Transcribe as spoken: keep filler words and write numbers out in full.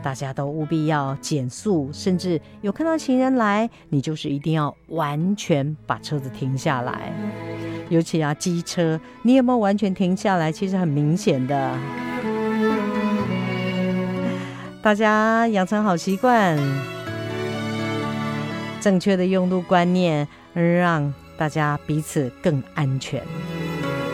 大家都务必要减速，甚至有看到行人来，你就是一定要完全把车子停下来。尤其啊，机车，你有没有完全停下来？其实很明显的。大家养成好习惯，正确的用路观念，让大家彼此更安全。